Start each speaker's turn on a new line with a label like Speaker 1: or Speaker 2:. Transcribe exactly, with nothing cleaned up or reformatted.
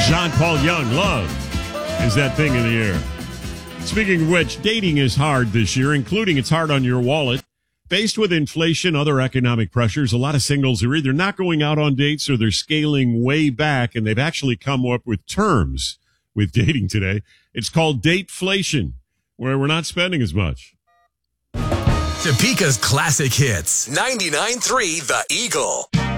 Speaker 1: John Paul Young, love is that thing in the air. Speaking of which, dating is hard this year, including it's hard on your wallet. Faced with inflation, other economic pressures, a lot of singles are either not going out on dates or they're scaling way back, and they've actually come up with terms with dating today. It's called dateflation, where we're not spending as much.
Speaker 2: Topeka's classic hits. ninety-nine point three The Eagle.